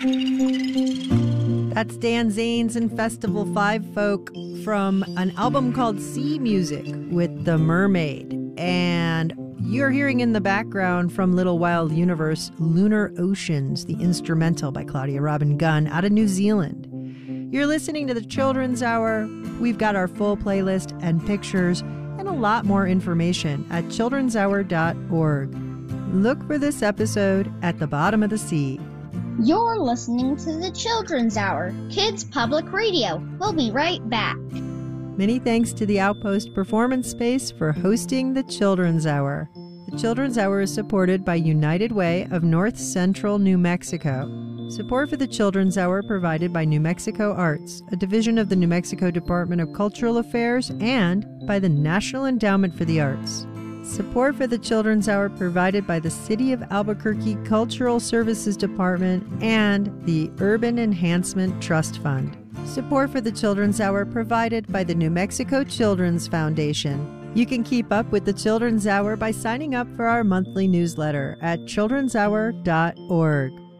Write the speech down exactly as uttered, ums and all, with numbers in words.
That's Dan Zanes and Festival Five Folk from an album called Sea Music with The Mermaid. And you're hearing in the background from Little Wild Universe, Lunar Oceans, the instrumental by Claudia Robin Gunn out of New Zealand. You're listening to the Children's Hour. We've got our full playlist and pictures and a lot more information at children's hour dot org. Look for this episode at the bottom of the sea. You're listening to the Children's Hour, Kids Public Radio. We'll be right back. Many thanks to the Outpost Performance Space for hosting the Children's Hour. The Children's Hour is supported by United Way of North Central New Mexico. Support for the Children's Hour provided by New Mexico Arts, a division of the New Mexico Department of Cultural Affairs, and by the National Endowment for the Arts. Support for the Children's Hour provided by the City of Albuquerque Cultural Services Department and the Urban Enhancement Trust Fund. Support for the Children's Hour provided by the New Mexico Children's Foundation. You can keep up with the Children's Hour by signing up for our monthly newsletter at children's hour dot org.